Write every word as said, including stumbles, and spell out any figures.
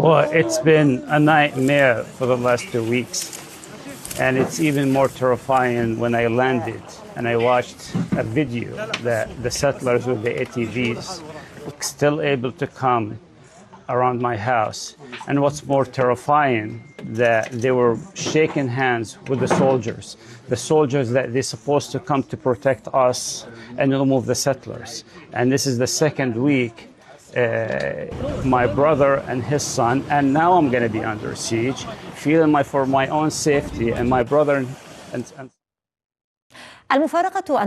Well, it's been a nightmare for the last two weeks. And it's even more terrifying when I landed and I watched a video that the settlers with the A T Vs still able to come around my house. And what's more terrifying, that they were shaking hands with the soldiers, the soldiers that they're supposed to come to protect us and remove the settlers. And this is the second week. Uh, my brother and his son, and now I'm going to be under siege, feeling my for my own safety and my brother and, and المفارقة